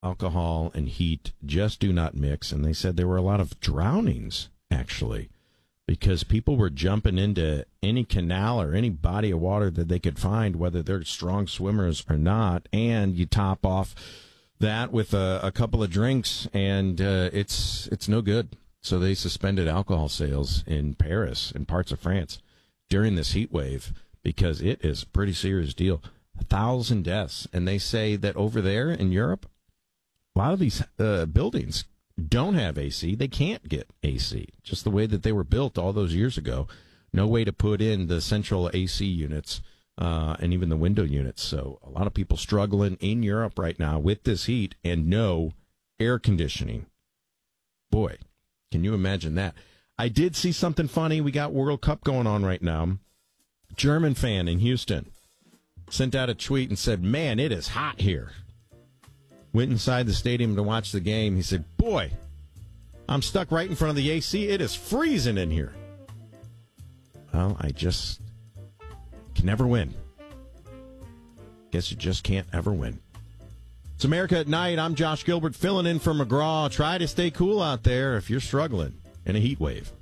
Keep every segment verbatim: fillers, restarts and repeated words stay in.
alcohol and heat just do not mix. And they said there were a lot of drownings, actually, because people were jumping into any canal or any body of water that they could find, whether they're strong swimmers or not. And you top off that with a, a couple of drinks, and uh, it's it's no good. So they suspended alcohol sales in Paris and parts of France during this heat wave because it is a pretty serious deal. A thousand deaths. And they say that over there in Europe, a lot of these uh, buildings don't have A C. They can't get A C, just the way that they were built all those years ago. No way to put in the central A C units uh, and even the window units. So a lot of people struggling in Europe right now with this heat and no air conditioning. Boy, can you imagine that? I did see something funny. We got World Cup going on right now. German fan in Houston sent out a tweet and said, man, it is hot here. Went inside the stadium to watch the game. He said, boy, I'm stuck right in front of the A C. It is freezing in here. Well, I just can never win. Guess you just can't ever win. It's America at Night. I'm Josh Gilbert filling in for McGraw. Try to stay cool out there if you're struggling in a heat wave.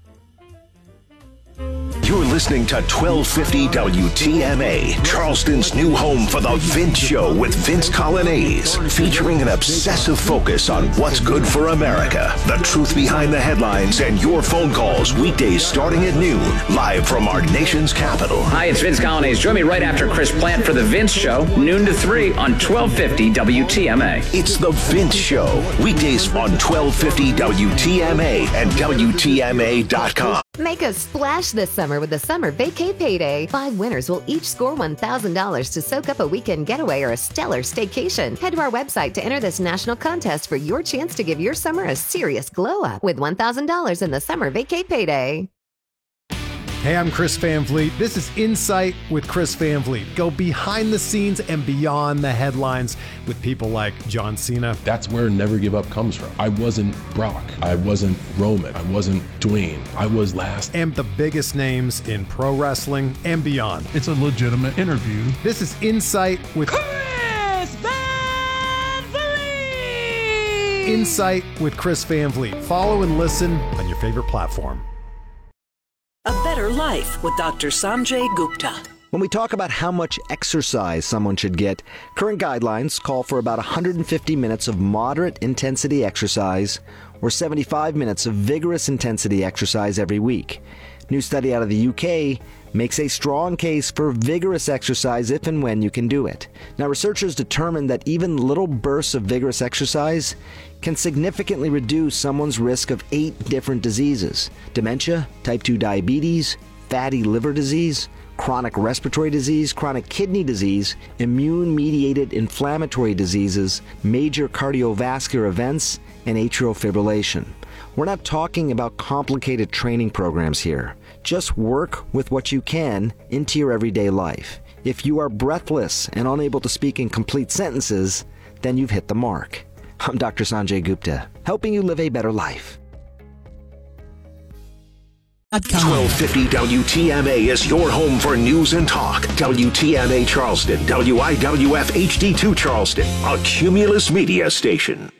You're listening to twelve fifty W T M A, Charleston's new home for The Vince Show with Vince Colonnese, featuring an obsessive focus on what's good for America, the truth behind the headlines, and your phone calls weekdays starting at noon, live from our nation's capital. Hi, it's Vince Colonnese. Join me right after Chris Plant for The Vince Show, noon to three on twelve fifty W T M A. It's The Vince Show, weekdays on twelve fifty W T M A and W T M A dot com. Make a splash this summer with the Summer Vacay Payday. Five winners will each score one thousand dollars to soak up a weekend getaway or a stellar staycation. Head to our website to enter this national contest for your chance to give your summer a serious glow up with one thousand dollars in the Summer Vacay Payday. Hey, I'm Chris Van Vliet. This is Insight with Chris Van Vliet. Go behind the scenes and beyond the headlines with people like John Cena. That's where Never Give Up comes from. I wasn't Brock. I wasn't Roman. I wasn't Dwayne. I was last. And the biggest names in pro wrestling and beyond. It's a legitimate interview. This is Insight with Chris Van Vliet. Insight with Chris Van Vliet. Follow and listen on your favorite platform. A Better Life with Doctor Sanjay Gupta. When we talk about how much exercise someone should get, current guidelines call for about one hundred fifty minutes of moderate intensity exercise or seventy-five minutes of vigorous intensity exercise every week. New study out of the U K makes a strong case for vigorous exercise if and when you can do it. Now, researchers determined that even little bursts of vigorous exercise can significantly reduce someone's risk of eight different diseases: dementia, type two diabetes, fatty liver disease, chronic respiratory disease, chronic kidney disease, immune-mediated inflammatory diseases, major cardiovascular events, and atrial fibrillation. We're not talking about complicated training programs here. Just work with what you can into your everyday life. If you are breathless and unable to speak in complete sentences, then you've hit the mark. I'm Doctor Sanjay Gupta, helping you live a better life. twelve fifty W T M A is your home for news and talk. W T M A Charleston, W I W F H D two Charleston, a Cumulus media station.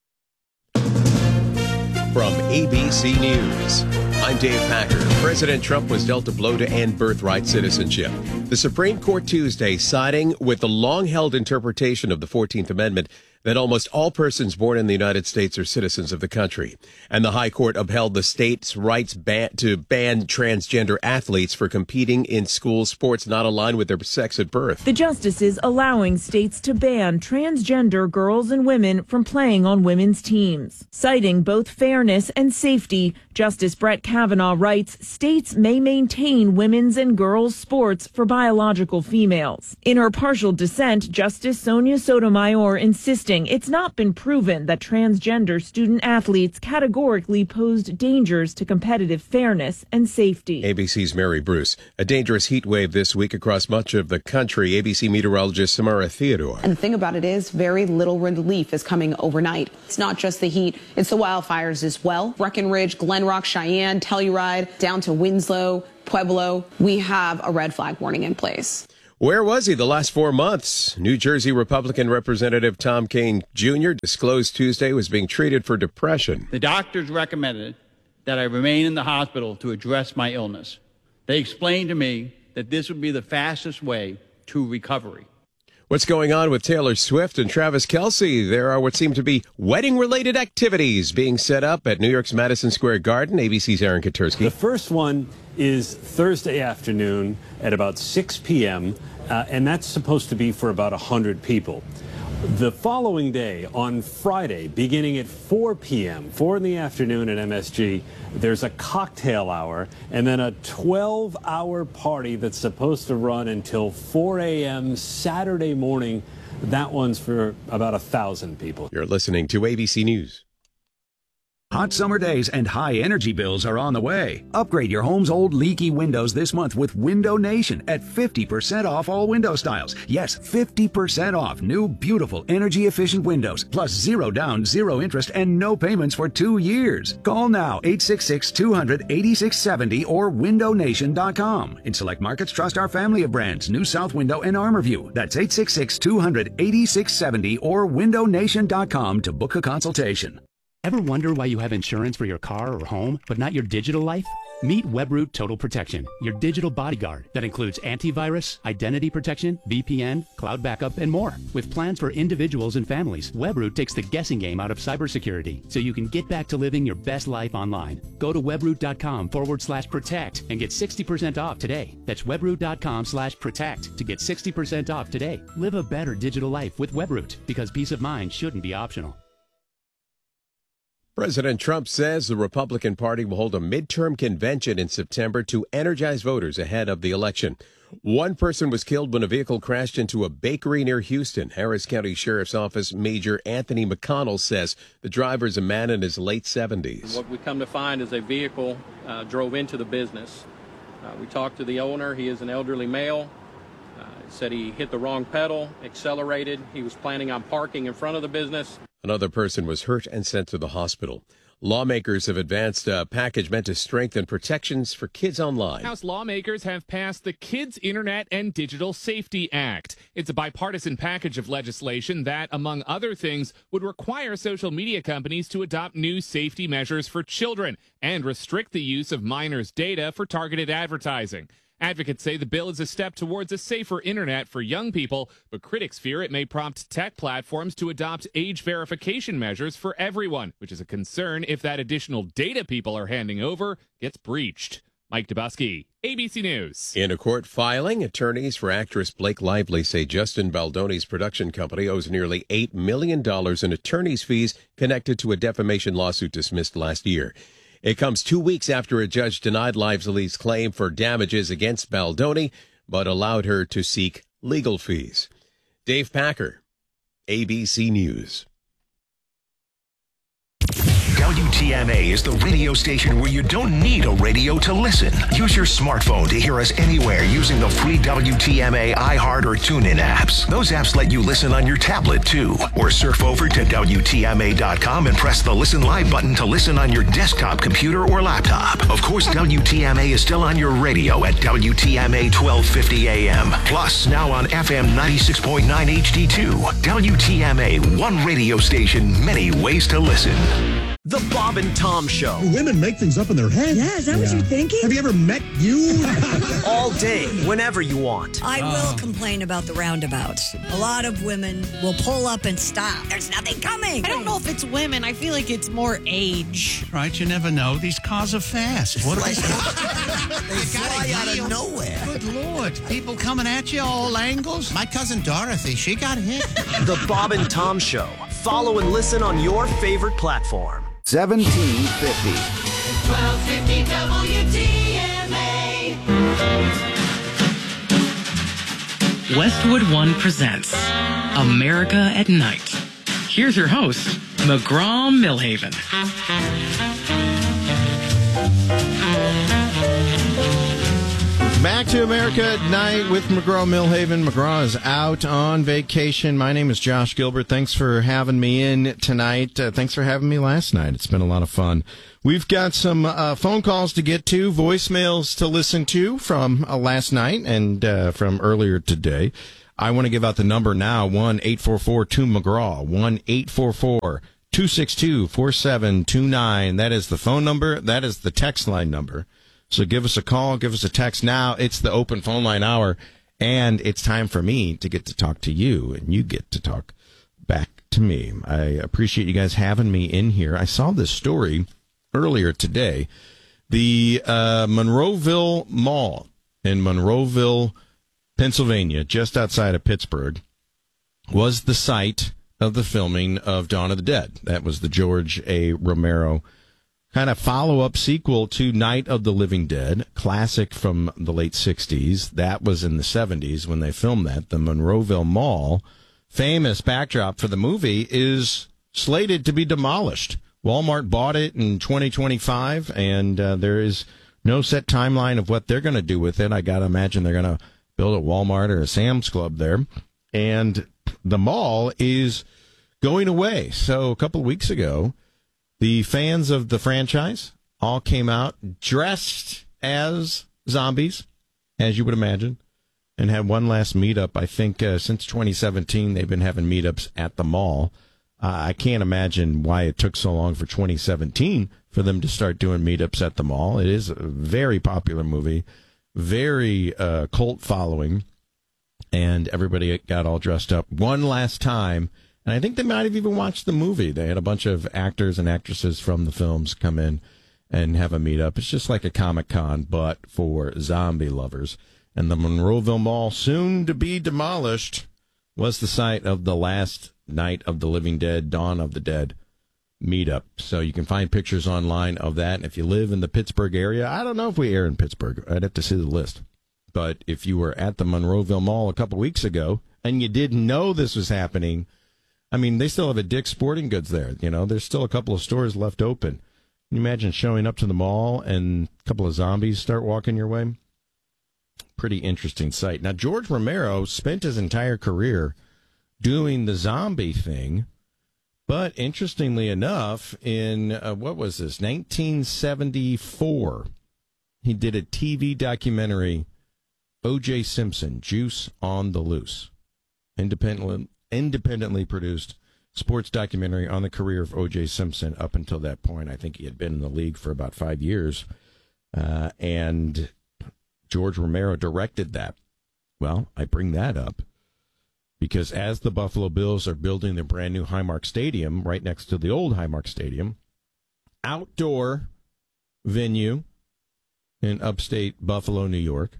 From A B C News, I'm Dave Packer. President Trump was dealt a blow to end birthright citizenship. The Supreme Court Tuesday siding with the long-held interpretation of the fourteenth Amendment that almost all persons born in the United States are citizens of the country. And the High Court upheld the state's rights ban- to ban transgender athletes for competing in school sports not aligned with their sex at birth. The justices allowing states to ban transgender girls and women from playing on women's teams. Citing both fairness and safety, Justice Brett Kavanaugh writes, states may maintain women's and girls' sports for biological females. In her partial dissent, Justice Sonia Sotomayor insisted it's not been proven that transgender student athletes categorically posed dangers to competitive fairness and safety. A B C's Mary Bruce. A dangerous heat wave this week across much of the country. A B C meteorologist Samara Theodore. And the thing about it is very little relief is coming overnight. It's not just the heat, it's the wildfires as well. Breckenridge, Glen Rock, Cheyenne, Telluride, down to Winslow, Pueblo. We have a red flag warning in place. Where was he the last four months? New Jersey Republican Representative Tom Kean Junior disclosed Tuesday was being treated for depression. The doctors recommended that I remain in the hospital to address my illness. They explained to me that this would be the fastest way to recovery. What's going on with Taylor Swift and Travis Kelce? There are what seem to be wedding-related activities being set up at New York's Madison Square Garden. A B C's Aaron Katersky. The first one is Thursday afternoon at about six p.m., uh, and that's supposed to be for about one hundred people. The following day, on Friday, beginning at four p.m., four in the afternoon at M S G, there's a cocktail hour and then a twelve hour party that's supposed to run until four a.m. Saturday morning. That one's for about a thousand people. You're listening to A B C News. Hot summer days and high energy bills are on the way. Upgrade your home's old leaky windows this month with Window Nation at fifty percent off all window styles. Yes, fifty percent off new, beautiful, energy-efficient windows, plus zero down, zero interest, and no payments for two years. Call now, eight six six, two hundred, eighty-six seventy or window nation dot com. In select markets, trust our family of brands, New South Window and ArmorView. That's eight six six, two hundred, eighty-six seventy or window nation dot com to book a consultation. Ever wonder why you have insurance for your car or home, but not your digital life? Meet Webroot Total Protection, your digital bodyguard that includes antivirus, identity protection, V P N, cloud backup, and more. With plans for individuals and families, Webroot takes the guessing game out of cybersecurity so you can get back to living your best life online. Go to webroot.com forward slash protect and get sixty percent off today. That's webroot.com slash protect to get sixty percent off today. Live a better digital life with Webroot, because peace of mind shouldn't be optional. President Trump says the Republican Party will hold a midterm convention in September to energize voters ahead of the election. One person was killed when a vehicle crashed into a bakery near Houston. Harris County Sheriff's Office Major Anthony McConnell says the driver is a man in his late seventies. What we come to find is a vehicle uh, drove into the business. Uh, we talked to the owner. He is an elderly male. Uh, said he hit the wrong pedal, accelerated. He was planning on parking in front of the business. Another person was hurt and sent to the hospital. Lawmakers have advanced a package meant to strengthen protections for kids online. House lawmakers have passed the Kids Internet and Digital Safety Act. It's a bipartisan package of legislation that, among other things, would require social media companies to adopt new safety measures for children and restrict the use of minors' data for targeted advertising. Advocates say the bill is a step towards a safer internet for young people, but critics fear it may prompt tech platforms to adopt age verification measures for everyone, which is a concern if that additional data people are handing over gets breached. Mike Dubusky, A B C News. In a court filing, attorneys for actress Blake Lively say Justin Baldoni's production company owes nearly eight million dollars in attorney's fees connected to a defamation lawsuit dismissed last year. It comes two weeks after a judge denied Lively's claim for damages against Baldoni, but allowed her to seek legal fees. Dave Packer, A B C News. W T M A is the radio station where you don't need a radio to listen. Use your smartphone to hear us anywhere using the free W T M A iHeart or TuneIn apps. Those apps let you listen on your tablet, too. Or surf over to W T M A dot com and press the Listen Live button to listen on your desktop computer or laptop. Of course, W T M A is still on your radio at W T M A twelve fifty A M. Plus, now on F M ninety-six point nine H D two. W T M A, one radio station, many ways to listen. The Bob and Tom Show. Women make things up in their head. Yeah, is that yeah. what you're thinking? Have you ever met you? All day, whenever you want. I uh. will complain about the roundabouts. A lot of women will pull up and stop. There's nothing coming. I don't know if it's women. I feel like it's more age. Right, you never know. These cars are fast. What they fly out of nowhere. Good Lord. People coming at you all angles. My cousin Dorothy, she got hit. The Bob and Tom Show. Follow and listen on your favorite platform. seventeen fifty. twelve fifty W T M A. Westwood One presents America at Night. Here's your host, McGraw Millhaven. Back to America at Night with McGraw Millhaven. McGraw is out on vacation. My name is Josh Gilbert. Thanks for having me in tonight. Uh, thanks for having me last night. It's been a lot of fun. We've got some uh, phone calls to get to, voicemails to listen to from uh, last night and uh, from earlier today. I want to give out the number now, one eight four four two McGraw, one eight four four two six two four seven two nine. That is the phone number. That is the text line number. So give us a call, give us a text now. It's the open phone line hour, and it's time for me to get to talk to you, and you get to talk back to me. I appreciate you guys having me in here. I saw this story earlier today. The uh, Monroeville Mall in Monroeville, Pennsylvania, just outside of Pittsburgh, was the site of the filming of Dawn of the Dead. That was the George A. Romero kind of follow-up sequel to Night of the Living Dead, classic from the late sixties. That was in the seventies when they filmed that. The Monroeville Mall, famous backdrop for the movie, is slated to be demolished. Walmart bought it in twenty twenty-five, and uh, there is no set timeline of what they're going to do with it. I got to imagine they're going to build a Walmart or a Sam's Club there. And the mall is going away. So a couple of weeks ago, the fans of the franchise all came out dressed as zombies, as you would imagine, and had one last meetup. I think uh, since twenty seventeen, they've been having meetups at the mall. Uh, I can't imagine why it took so long for twenty seventeen for them to start doing meetups at the mall. It is a very popular movie, very uh, cult following, and everybody got all dressed up one last time. And I think they might have even watched the movie. They had a bunch of actors and actresses from the films come in and have a meetup. It's just like a Comic-Con, but for zombie lovers. And the Monroeville Mall, soon to be demolished, was the site of the last Night of the Living Dead, Dawn of the Dead meetup. So you can find pictures online of that. And if you live in the Pittsburgh area, I don't know if we air in Pittsburgh. I'd have to see the list. But if you were at the Monroeville Mall a couple weeks ago and you didn't know this was happening, I mean, they still have a Dick's Sporting Goods there. You know, there's still a couple of stores left open. Can you imagine showing up to the mall and a couple of zombies start walking your way? Pretty interesting sight. Now, George Romero spent his entire career doing the zombie thing, but interestingly enough, in, uh, what was this, nineteen seventy-four, he did a T V documentary, O J Simpson, Juice on the Loose, independently independently produced sports documentary on the career of O J Simpson up until that point. I think he had been in the league for about five years. Uh, and George Romero directed that. Well, I bring that up because as the Buffalo Bills are building their brand new Highmark Stadium right next to the old Highmark Stadium, outdoor venue in upstate Buffalo, New York,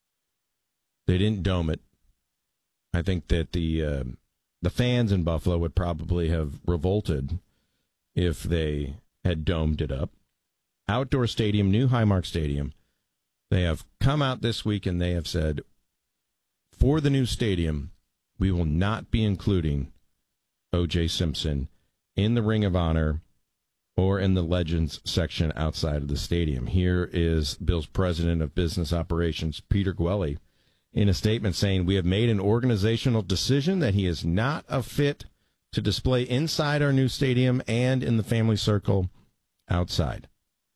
they didn't dome it. I think that the uh, the fans in Buffalo would probably have revolted if they had domed it up. Outdoor stadium, new Highmark Stadium. They have come out this week and they have said, for the new stadium, we will not be including O J Simpson in the Ring of Honor or in the Legends section outside of the stadium. Here is Bill's president of business operations, Peter Gwelly, in a statement saying, we have made an organizational decision that he is not a fit to display inside our new stadium and in the family circle outside.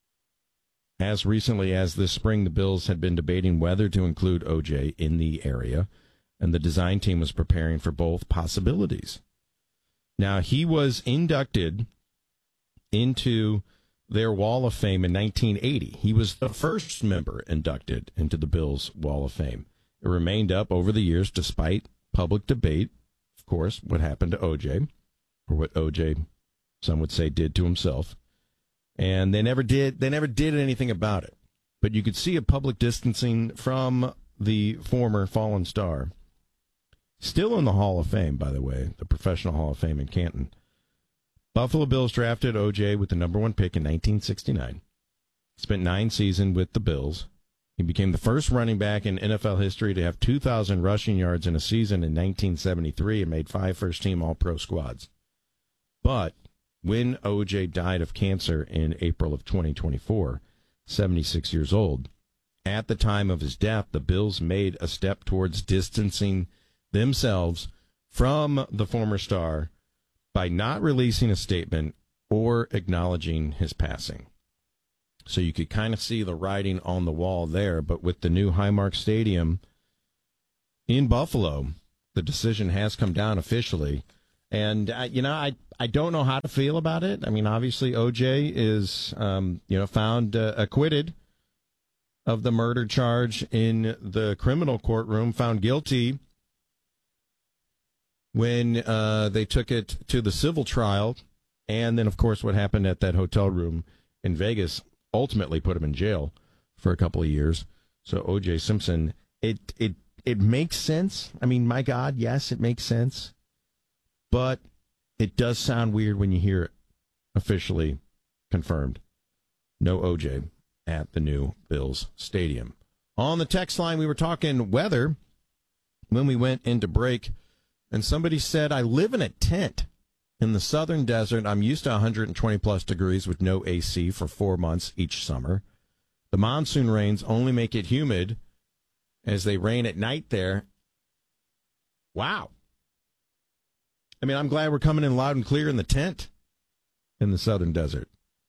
As recently as this spring, the Bills had been debating whether to include O J in the area, and the design team was preparing for both possibilities. Now, he was inducted into their Wall of Fame in nineteen eighty. He was the first member inducted into the Bills Wall of Fame. It remained up over the years despite public debate, of course, what happened to O J, or what O J, some would say, did to himself. And they never did they never did anything about it. But you could see a public distancing from the former fallen star. Still in the Hall of Fame, by the way, the Professional Hall of Fame in Canton. Buffalo Bills drafted O J with the number one pick in nineteen sixty-nine. Spent nine seasons with the Bills. He became the first running back in N F L history to have two thousand rushing yards in a season in nineteen seventy-three and made five first-team All-Pro squads. But when O J died of cancer in April of twenty twenty-four, seventy-six years old, at the time of his death, the Bills made a step towards distancing themselves from the former star by not releasing a statement or acknowledging his passing. So you could kind of see the writing on the wall there, but with the new Highmark Stadium in Buffalo, the decision has come down officially. And, uh, you know, I, I don't know how to feel about it. I mean, obviously, O J is, um, you know, found uh, acquitted of the murder charge in the criminal courtroom, found guilty when uh, they took it to the civil trial. And then, of course, what happened at that hotel room in Vegas ultimately put him in jail for a couple of years. So O J Simpson, it it it makes sense. I mean, my God, yes, it makes sense. But it does sound weird when you hear it officially confirmed. No O J at the new Bills Stadium. On the text line, we were talking weather when we went into break, and somebody said, I live in a tent in the southern desert. I'm used to one hundred twenty plus degrees with no A C for four months each summer. The monsoon rains only make it humid as they rain at night there. Wow. I mean, I'm glad we're coming in loud and clear in the tent in the southern desert.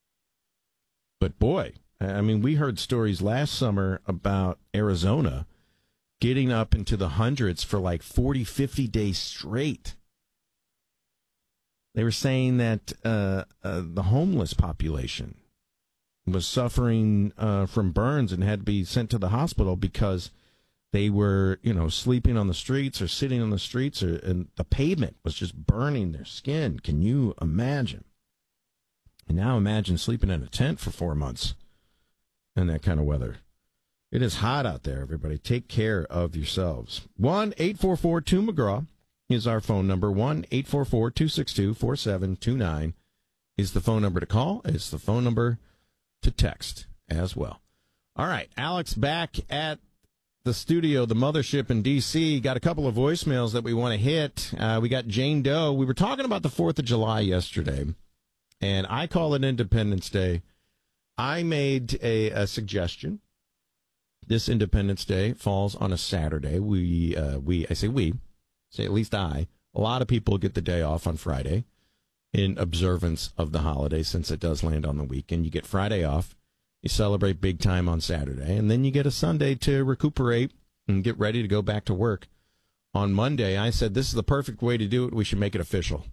But boy, I mean, we heard stories last summer about Arizona getting up into the hundreds for like forty, fifty days straight. They were saying that uh, uh, the homeless population was suffering uh, from burns and had to be sent to the hospital because they were, you know, sleeping on the streets or sitting on the streets, or, and the pavement was just burning their skin. Can you imagine? And now imagine sleeping in a tent for four months in that kind of weather. It is hot out there, everybody. Take care of yourselves. one eight four four two McGraw is our phone number. one eight four four two six two four seven two nine is the phone number to call. It's the phone number to text as well. All right, Alex back at the studio, the mothership in D C. Got a couple of voicemails that we want to hit. Uh, we got Jane Doe. We were talking about the fourth of July yesterday, and I call it Independence Day. I made a, a suggestion. This Independence Day falls on a Saturday. We, uh, we, I say we, say at least I. A lot of people get the day off on Friday in observance of the holiday, since it does land on the weekend. You get Friday off. You celebrate big time on Saturday, and then you get a Sunday to recuperate and get ready to go back to work. On Monday, I said this is the perfect way to do it. We should make it official.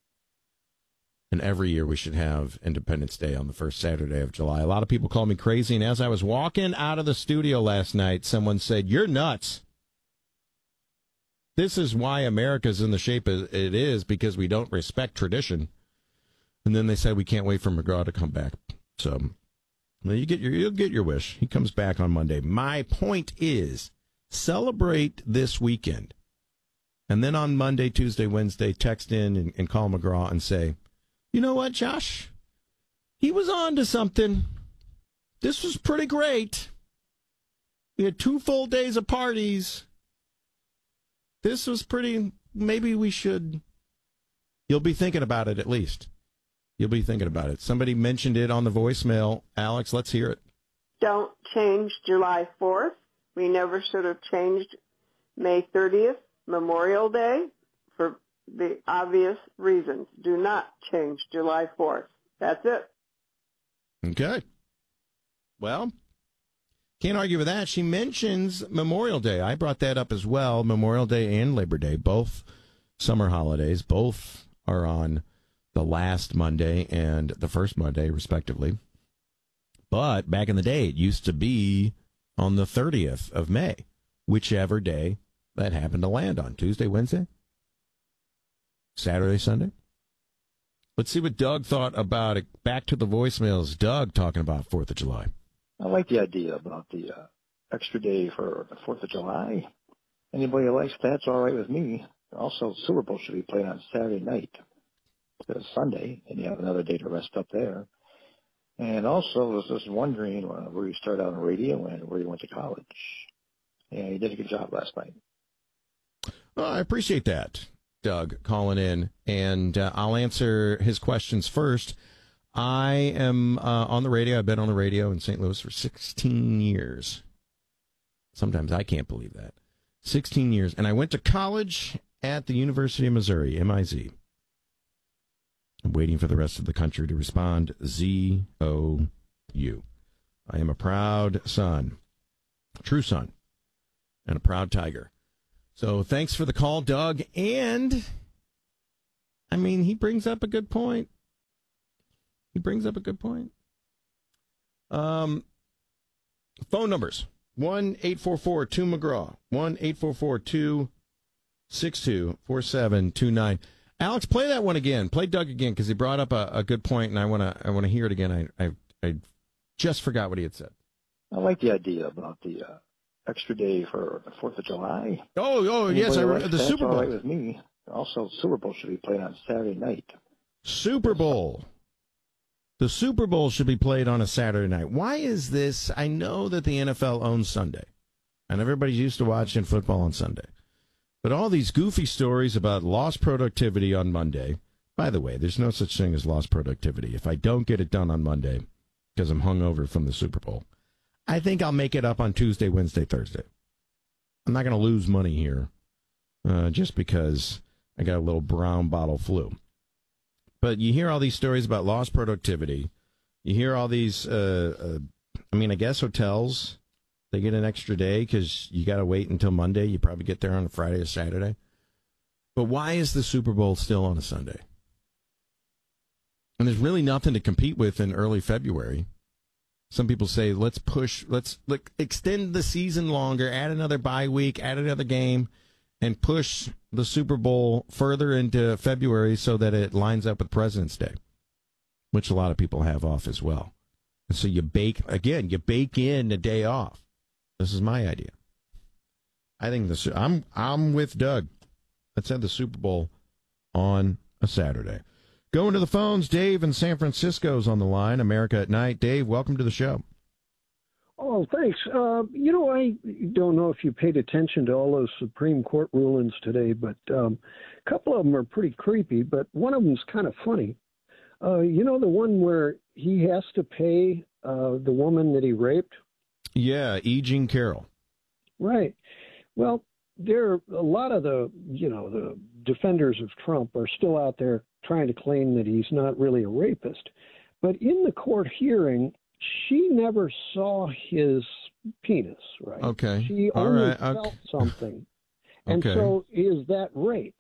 And every year we should have Independence Day on the first Saturday of July. A lot of people call me crazy, and as I was walking out of the studio last night, someone said, "You're nuts. This is why America's in the shape it is, because we don't respect tradition." And then they said, "We can't wait for McGraw to come back." So well, you get your, you'll get your wish. He comes back on Monday. My point is, celebrate this weekend. And then on Monday, Tuesday, Wednesday, text in and, and call McGraw and say, "You know what, Josh? He was on to something. This was pretty great. We had two full days of parties. This was pretty, maybe we should." You'll be thinking about it at least. You'll be thinking about it. Somebody mentioned it on the voicemail. Alex, let's hear it. Don't change July fourth. We never should have changed May thirtieth, Memorial Day, for the obvious reasons. Do not change July fourth. That's it. Okay. Well, can't argue with that. She mentions Memorial Day. I brought that up as well. Memorial Day and Labor Day, both summer holidays, both are on the last Monday and the first Monday, respectively. But back in the day, it used to be on the thirtieth of May, whichever day that happened to land on. Tuesday, Wednesday, Saturday, Sunday. Let's see what Doug thought about it. Back to the voicemails. Doug talking about fourth of July. I like the idea about the uh, extra day for the fourth of July. Anybody who likes that's all right with me. Also, Super Bowl should be played on Saturday night instead of Sunday, and you have another day to rest up there. And also, I was just wondering uh, where you started out in radio and where you went to college. Yeah, you did a good job last night. Well, I appreciate that, Doug, calling in, and uh, I'll answer his questions first. I am uh, on the radio. I've been on the radio in Saint Louis for sixteen years. Sometimes I can't believe that. sixteen years. And I went to college at the University of Missouri, M I Z. I'm waiting for the rest of the country to respond. Z O U. I am a proud son, true son, and a proud tiger. So thanks for the call, Doug. And, I mean, he brings up a good point. He brings up a good point. Um, phone numbers. one eight four four two McGraw. one eight four four two six two four seven two nine. Alex, play that one again. Play Doug again, because he brought up a, a good point, and I want to I want to hear it again. I, I I just forgot what he had said. I like the idea about the uh, extra day for the fourth of July. Oh, oh, Anybody yes, I likes re- the that? Super Bowl. All right with me. Also, Super Bowl should be played on Saturday night. Super Bowl. The Super Bowl should be played on a Saturday night. Why is this? I know that the N F L owns Sunday, and everybody's used to watching football on Sunday. But all these goofy stories about lost productivity on Monday. By the way, there's no such thing as lost productivity. If I don't get it done on Monday because I'm hungover from the Super Bowl, I think I'll make it up on Tuesday, Wednesday, Thursday. I'm not going to lose money here uh, just because I got a little brown bottle flu. But you hear all these stories about lost productivity. You hear all these, uh, uh, I mean, I guess hotels, they get an extra day because you got to wait until Monday. You probably get there on a Friday or Saturday. But why is the Super Bowl still on a Sunday? And there's really nothing to compete with in early February. Some people say, let's push, let's like, extend the season longer, add another bye week, add another game, and push the Super Bowl further into February so that it lines up with President's Day, which a lot of people have off as well. And so you bake, again, you bake in a day off. This is my idea. I think the I'm I'm with Doug. Let's have the Super Bowl on a Saturday. Going to the phones, Dave in San Francisco's on the line. America at Night. Dave, welcome to the show. Oh, thanks. Uh, you know, I don't know if you paid attention to all those Supreme Court rulings today, but um, a couple of them are pretty creepy, but one of them's kind of funny. Uh, you know, the one where he has to pay uh, the woman that he raped? Yeah, E. Jean Carroll. Right. Well, there are a lot of the, you know, the defenders of Trump are still out there trying to claim that he's not really a rapist. But in the court hearing, she never saw his penis, right? Okay. She All only right. felt Okay. something. And Okay. so is that rape?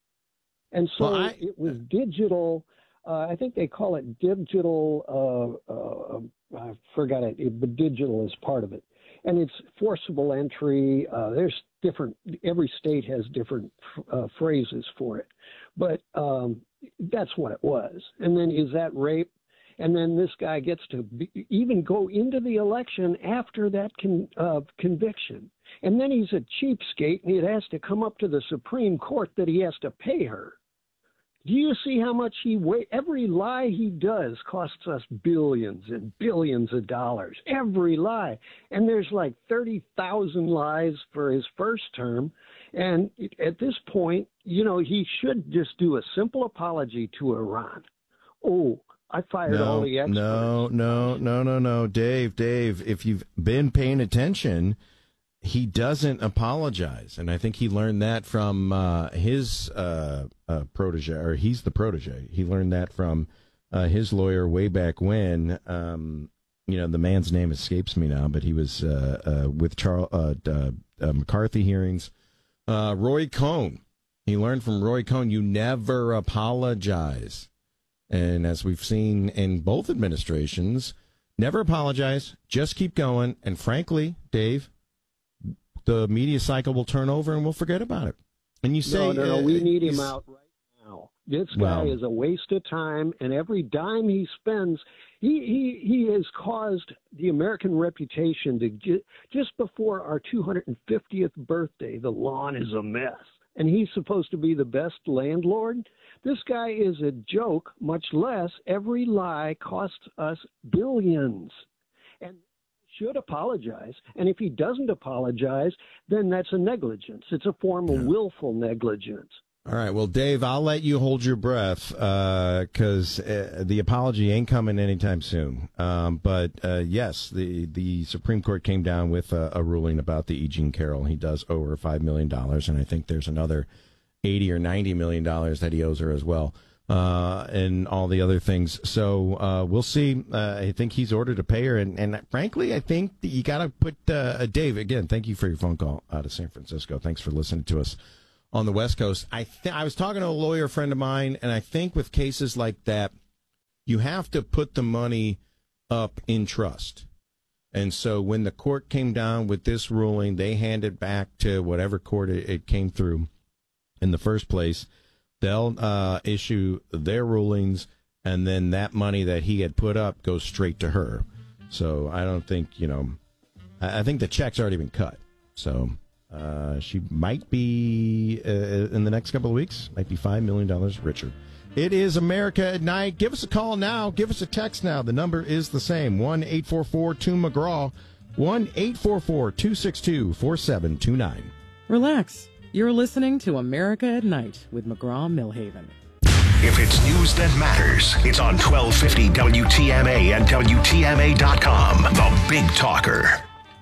And so Well, I- it was digital. Uh, I think they call it digital. Uh, uh, I forgot it, it, but digital is part of it. And it's forcible entry. Uh, there's different, every state has different uh, phrases for it. But um, that's what it was. And then is that rape? And then this guy gets to be, even go into the election after that con, uh, conviction. And then he's a cheapskate, and it has to come up to the Supreme Court that he has to pay her. Do you see how much he wa- every lie he does costs us billions and billions of dollars. Every lie. And there's like thirty thousand lies for his first term. And at this point, you know, he should just do a simple apology to Iran. Oh, I fired no, all the experts. No, no, no, no, no. Dave, Dave, if you've been paying attention, he doesn't apologize. And I think he learned that from uh, his uh, uh, protege, or he's the protege. He learned that from uh, his lawyer way back when. Um, you know, the man's name escapes me now, but he was uh, uh, with Charles uh, uh, uh, McCarthy hearings. Uh, Roy Cohn. He learned from Roy Cohn, you never apologize. And as we've seen in both administrations, never apologize, just keep going. And frankly, Dave, the media cycle will turn over and we'll forget about it. And you say, no, no, no, uh, we need him he's- out right now. This guy Well- is a waste of time, and every dime he spends, he he, he has caused the American reputation to get, just before our two hundred fiftieth birthday, the lawn is a mess. And he's supposed to be the best landlord? This guy is a joke, much less every lie costs us billions. And should apologize. And if he doesn't apologize, then that's a negligence. It's a form of willful negligence. All right. Well, Dave, I'll let you hold your breath because uh, uh, the apology ain't coming anytime soon. Um, but, uh, yes, the, the Supreme Court came down with a, a ruling about the E. Jean Carroll. He does owe her five million dollars, and I think there's another eighty or ninety million dollars that he owes her as well, uh, and all the other things. So uh, we'll see. Uh, I think he's ordered to pay her. And, and frankly, I think that you got to put uh, Dave, again, thank you for your phone call out of San Francisco. Thanks for listening to us on the West Coast. I th- I was talking to a lawyer friend of mine, and I think with cases like that, you have to put the money up in trust. And so when the court came down with this ruling, they handed back to whatever court it, it came through in the first place. They'll uh, issue their rulings, and then that money that he had put up goes straight to her. So I don't think, you know, I, I think the check's already been cut. So... Uh, she might be, uh, in the next couple of weeks, might be five million dollars richer. It is America at Night. Give us a call now. Give us a text now. The number is the same, one eight four four two McGraw, one eight four four two six two four seven two nine. Relax. You're listening to America at Night with McGraw Millhaven. If it's news that matters, it's on twelve fifty W T M A and W T M A dot com, the Big Talker.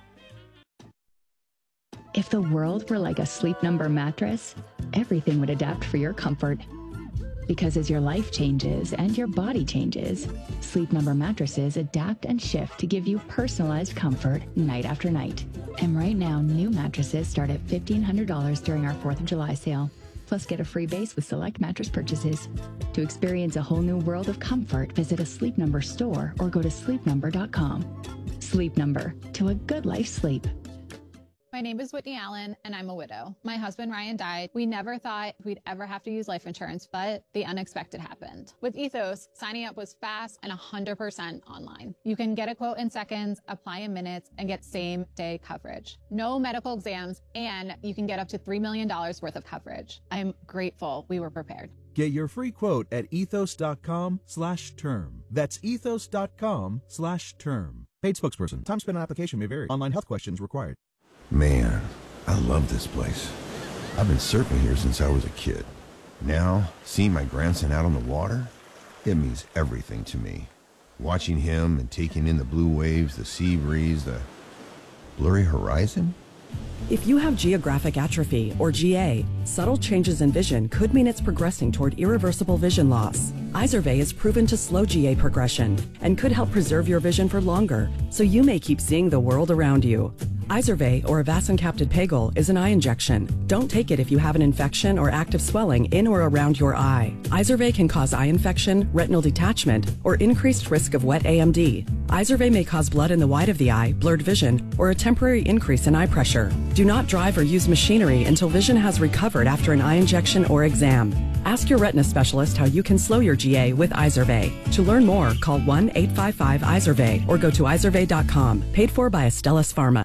If the world were like a Sleep Number mattress, everything would adapt for your comfort. Because as your life changes and your body changes, Sleep Number mattresses adapt and shift to give you personalized comfort night after night. And right now, new mattresses start at fifteen hundred dollars during our fourth of July sale. Plus, get a free base with select mattress purchases. To experience a whole new world of comfort, visit a Sleep Number store or go to sleep number dot com. Sleep Number, to a good life sleep. My name is Whitney Allen, and I'm a widow. My husband, Ryan, died. We never thought we'd ever have to use life insurance, but the unexpected happened. With Ethos, signing up was fast and one hundred percent online. You can get a quote in seconds, apply in minutes, and get same-day coverage. No medical exams, and you can get up to three million dollars worth of coverage. I'm grateful we were prepared. Get your free quote at ethos.com slash term. That's ethos.com slash term. Paid spokesperson. Time spent on application may vary. Online health questions required. Man, I love this place. I've been surfing here since I was a kid. Now, seeing my grandson out on the water, it means everything to me. Watching him and taking in the blue waves, the sea breeze, the blurry horizon. If you have geographic atrophy, or G A, subtle changes in vision could mean it's progressing toward irreversible vision loss. Izervay is proven to slow G A progression and could help preserve your vision for longer, so you may keep seeing the world around you. Izervay, or avacincaptad pegol, is an eye injection. Don't take it if you have an infection or active swelling in or around your eye. Izervay can cause eye infection, retinal detachment, or increased risk of wet A M D. Izervay may cause blood in the white of the eye, blurred vision, or a temporary increase in eye pressure. Do not drive or use machinery until vision has recovered after an eye injection or exam. Ask your retina specialist how you can slow your G A with Izervay. To learn more, call one eight five five Izervay or go to izervay dot com. Paid for by Astellas Pharma.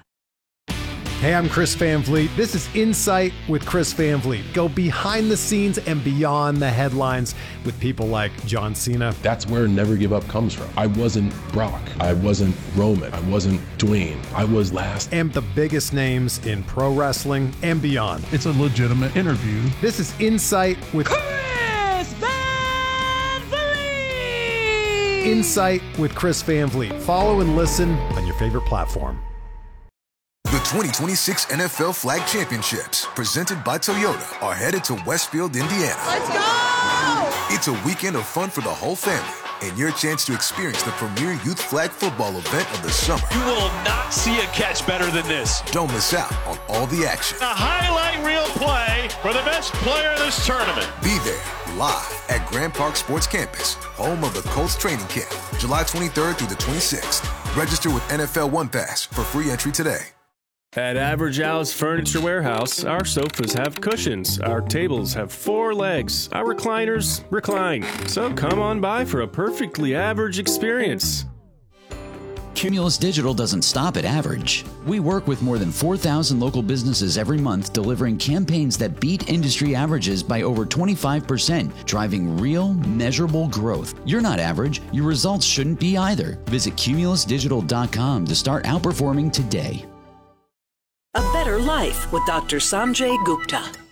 Hey, I'm Chris Van Vliet. This is Insight with Chris Van Vliet. Go behind the scenes and beyond the headlines with people like John Cena. That's where Never Give Up comes from. I wasn't Brock. I wasn't Roman. I wasn't Dwayne. I was last. And the biggest names in pro wrestling and beyond. It's a legitimate interview. This is Insight with Chris Van Vliet! Insight with Chris Van Vliet. Follow and listen on your favorite platform. The twenty twenty-six N F L Flag Championships, presented by Toyota, are headed to Westfield, Indiana. Let's go! It's a weekend of fun for the whole family, and your chance to experience the premier youth flag football event of the summer. You will not see a catch better than this. Don't miss out on all the action. A highlight reel play for the best player of this tournament. Be there, live at Grand Park Sports Campus, home of the Colts training camp, July twenty-third through the twenty-sixth. Register with N F L One Pass for free entry today. At Average Al's Furniture Warehouse, our sofas have cushions, our tables have four legs, our recliners recline. So come on by for a perfectly average experience. Cumulus Digital doesn't stop at average. We work with more than four thousand local businesses every month, delivering campaigns that beat industry averages by over twenty-five percent, driving real, measurable growth. You're not average. Your results shouldn't be either. Visit cumulus digital dot com to start outperforming today. A Better Life with Doctor Sanjay Gupta.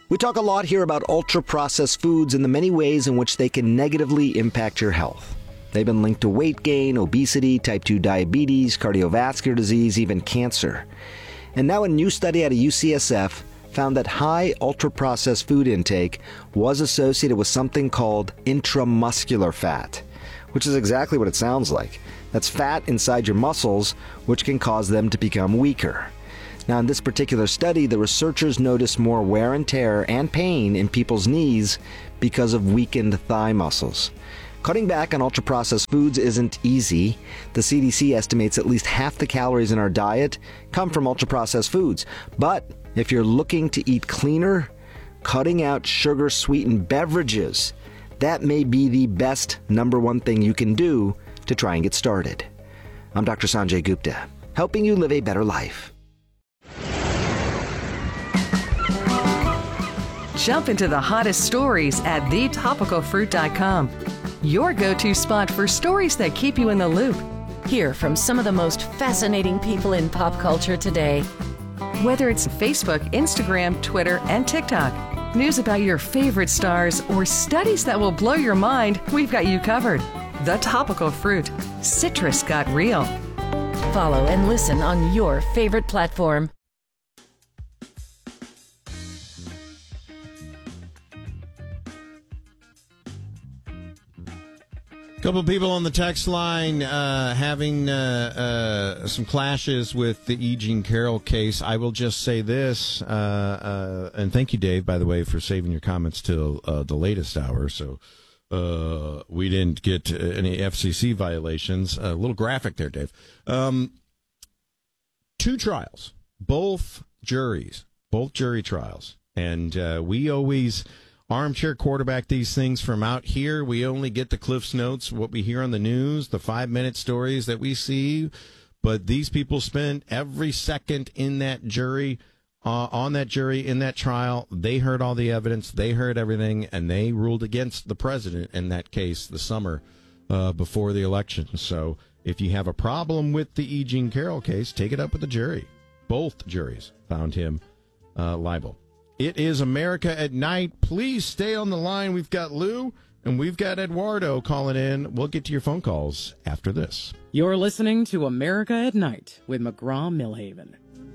We talk a lot here about ultra-processed foods and the many ways in which they can negatively impact your health. They've been linked to weight gain, obesity, type two diabetes, cardiovascular disease, even cancer. And now a new study out of U C S F found that high ultra-processed food intake was associated with something called intramuscular fat, which is exactly what it sounds like. That's fat inside your muscles, which can cause them to become weaker. Now, in this particular study, the researchers noticed more wear and tear and pain in people's knees because of weakened thigh muscles. Cutting back on ultra-processed foods isn't easy. The C D C estimates at least half the calories in our diet come from ultra-processed foods. But if you're looking to eat cleaner, cutting out sugar-sweetened beverages, that may be the best number one thing you can do to try and get started. I'm Doctor Sanjay Gupta, helping you live a better life. Jump into the hottest stories at the topical fruit dot com. Your go-to spot for stories that keep you in the loop. Hear from some of the most fascinating people in pop culture today. Whether it's Facebook, Instagram, Twitter, and TikTok, news about your favorite stars, or studies that will blow your mind, we've got you covered. The Topical Fruit. Citrus got real. Follow and listen on your favorite platform. Couple of people on the text line uh, having uh, uh, some clashes with the E. Jean Carroll case. I will just say this, uh, uh, and thank you, Dave, by the way, for saving your comments till uh, the latest hour, so uh, we didn't get any F C C violations. A little graphic there, Dave. Um, two trials, both juries, both jury trials, and uh, we always armchair quarterback these things from out here. We only get the Cliff's Notes, what we hear on the news, the five-minute stories that we see. But these people spent every second in that jury, uh, on that jury, in that trial. They heard all the evidence. They heard everything, and they ruled against the president in that case the summer uh, before the election. So if you have a problem with the E. Jean Carroll case, take it up with the jury. Both juries found him uh, liable. It is America at Night. Please stay on the line. We've got Lou and we've got Eduardo calling in. We'll get to your phone calls after this. You're listening to America at Night with McGraw-Millhaven.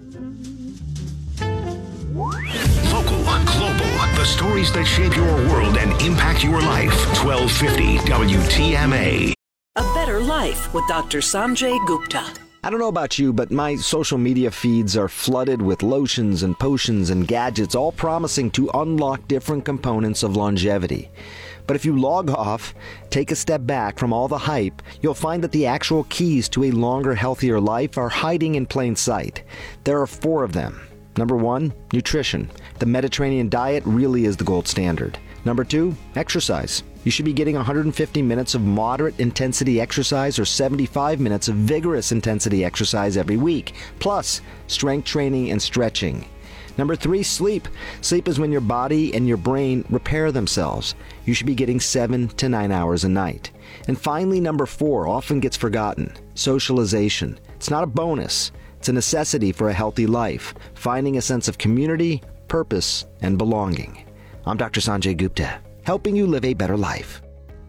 Local, global, the stories that shape your world and impact your life. twelve fifty W T M A. A Better Life with Doctor Sanjay Gupta. I don't know about you, but my social media feeds are flooded with lotions and potions and gadgets, all promising to unlock different components of longevity. But if you log off, take a step back from all the hype, you'll find that the actual keys to a longer, healthier life are hiding in plain sight. There are four of them. Number one, nutrition. The Mediterranean diet really is the gold standard. Number two, exercise. You should be getting one hundred fifty minutes of moderate intensity exercise or seventy-five minutes of vigorous intensity exercise every week, plus strength training and stretching. Number three, sleep. Sleep is when your body and your brain repair themselves. You should be getting seven to nine hours a night. And finally, number four, often gets forgotten, socialization. It's not a bonus. It's a necessity for a healthy life, finding a sense of community, purpose, and belonging. I'm Doctor Sanjay Gupta, helping you live a better life.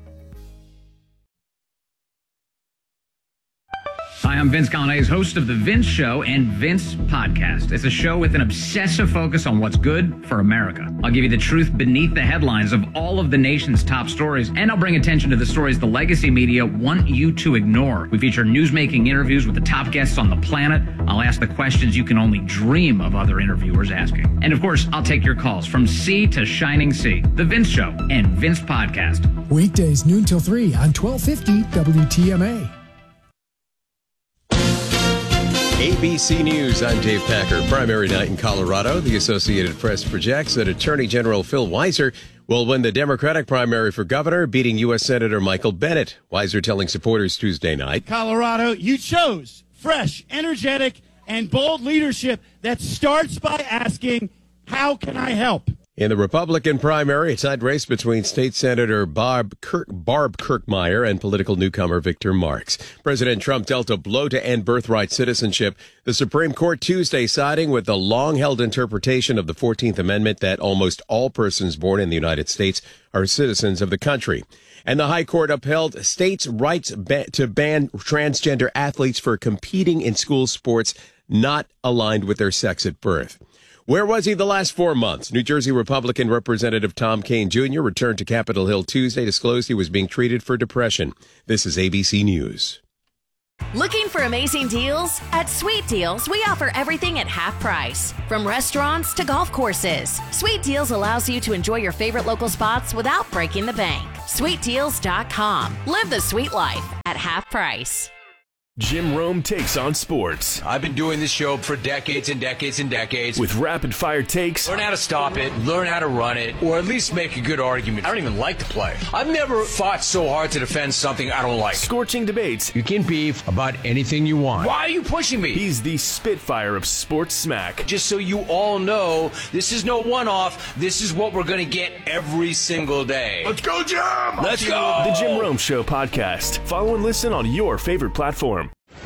Hi, I'm Vince Coglianese, host of The Vince Show and Vince Podcast. It's a show with an obsessive focus on what's good for America. I'll give you the truth beneath the headlines of all of the nation's top stories, and I'll bring attention to the stories the legacy media want you to ignore. We feature newsmaking interviews with the top guests on the planet. I'll ask the questions you can only dream of other interviewers asking. And of course, I'll take your calls from sea to shining sea. The Vince Show and Vince Podcast. Weekdays noon till three on twelve fifty W T M A. A B C News, I'm Dave Packer. Primary night in Colorado. The Associated Press projects that Attorney General Phil Weiser will win the Democratic primary for governor, beating U S Senator Michael Bennet. Weiser telling supporters Tuesday night, Colorado, you chose fresh, energetic, and bold leadership that starts by asking, how can I help? In the Republican primary, a tight race between State Senator Barb, Kirk, Barb Kirkmeyer and political newcomer Victor Marx. President Trump dealt a blow to end birthright citizenship. The Supreme Court Tuesday siding with the long-held interpretation of the fourteenth Amendment that almost all persons born in the United States are citizens of the country. And the High Court upheld states' rights ba- to ban transgender athletes for competing in school sports not aligned with their sex at birth. Where was he the last four months? New Jersey Republican Representative Tom Kean Junior returned to Capitol Hill Tuesday, disclosed he was being treated for depression. This is A B C News. Looking for amazing deals? At Sweet Deals, we offer everything at half price. From restaurants to golf courses, Sweet Deals allows you to enjoy your favorite local spots without breaking the bank. sweet deals dot com. Live the sweet life at half price. Jim Rome takes on sports. I've been doing this show for decades and decades and decades. With rapid fire takes. Learn how to stop it, learn how to run it, or at least make a good argument. I don't even like to play. I've never fought so hard to defend something I don't like. Scorching debates. You can beef about anything you want. Why are you pushing me? He's the Spitfire of sports smack. Just so you all know, this is no one-off. This is what we're going to get every single day. Let's go, Jim! Let's go! The Jim Rome Show podcast. Follow and listen on your favorite platform.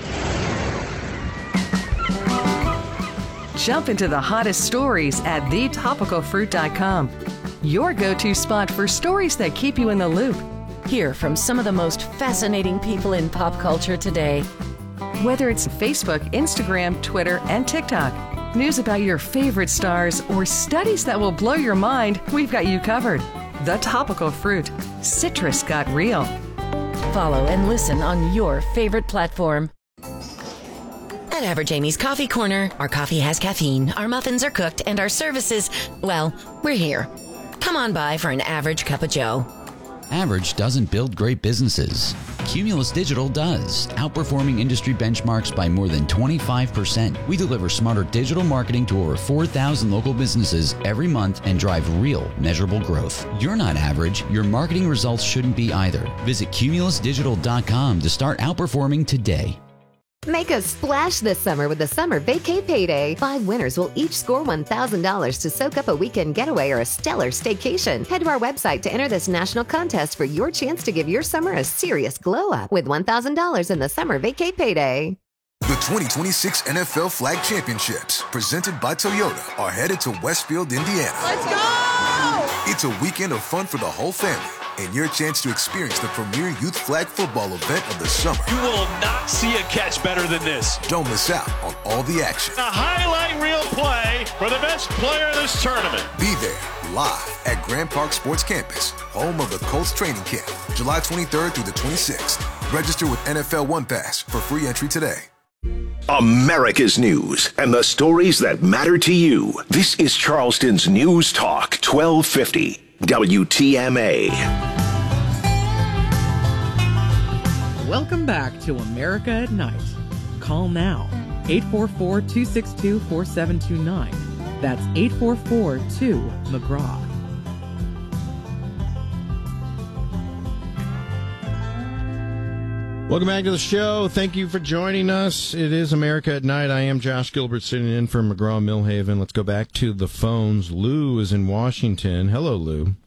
Jump into the hottest stories at the topical fruit dot com. Your go-to spot for stories that keep you in the loop. Hear from some of the most fascinating people in pop culture today. Whether it's Facebook, Instagram, Twitter, and TikTok, news about your favorite stars, or studies that will blow your mind, we've got you covered. The Topical Fruit. Citrus got real. Follow and listen on your favorite platform. At Average Amy's Coffee Corner, our coffee has caffeine, our muffins are cooked, and our services, well, we're here. Come on by for an average cup of joe. Average doesn't build great businesses. Cumulus Digital does, outperforming industry benchmarks by more than twenty-five percent. We deliver smarter digital marketing to over four thousand local businesses every month and drive real, measurable growth. You're not average. Your marketing results shouldn't be either. Visit cumulus digital dot com to start outperforming today. Make a splash this summer with the Summer Vacay Payday. Five winners will each score one thousand dollars to soak up a weekend getaway or a stellar staycation. Head to our website to enter this national contest for your chance to give your summer a serious glow-up with one thousand dollars in the Summer Vacay Payday. The twenty twenty-six N F L Flag Championships, presented by Toyota, are headed to Westfield, Indiana. Let's go! It's a weekend of fun for the whole family and your chance to experience the premier youth flag football event of the summer. You will not see a catch better than this. Don't miss out on all the action. A highlight reel play for the best player in this tournament. Be there live at Grand Park Sports Campus, home of the Colts training camp, July twenty-third through the twenty-sixth. Register with N F L One Pass for free entry today. America's news and the stories that matter to you. This is Charleston's News Talk twelve fifty W T M A. Welcome back to America at Night. Call now, eight four four, two six two, four seven two nine. That's eight four four, two, McGraw. Welcome back to the show. Thank you for joining us. It is America at Night. I am Josh Gilbert sitting in for McGraw Millhaven. Let's go back to the phones. Lou is in Washington. Hello, Lou.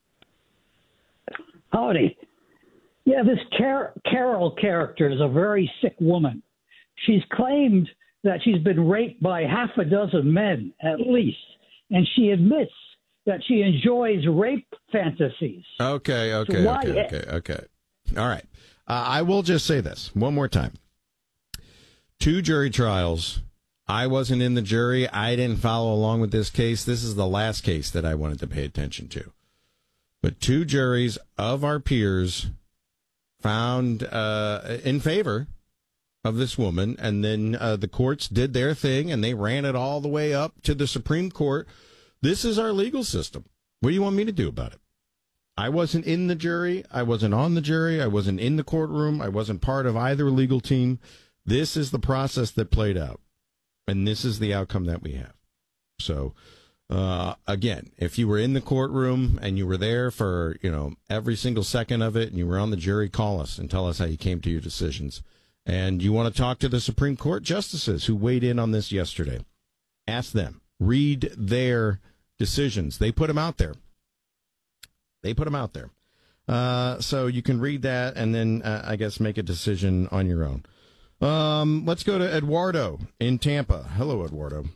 Howdy. Yeah, this Car- Carol character is a very sick woman. She's claimed that she's been raped by half a dozen men at least, and she admits that she enjoys rape fantasies. Okay, okay, So why- okay, okay, okay. All right. Uh, I will just say this one more time. Two jury trials. I wasn't in the jury. I didn't follow along with this case. This is the last case that I wanted to pay attention to. But two juries of our peers found uh, in favor of this woman, and then uh, the courts did their thing, and they ran it all the way up to the Supreme Court. This is our legal system. What do you want me to do about it? I wasn't in the jury. I wasn't on the jury. I wasn't in the courtroom. I wasn't part of either legal team. This is the process that played out, and this is the outcome that we have. So, uh, again, if you were in the courtroom and you were there for, you know, every single second of it and you were on the jury, call us and tell us how you came to your decisions. And you want to talk to the Supreme Court justices who weighed in on this yesterday. Ask them. Read their decisions. They put them out there. They put them out there. Uh, so you can read that and then, uh, I guess, make a decision on your own. Um, let's go to Eduardo in Tampa. Hello, Eduardo.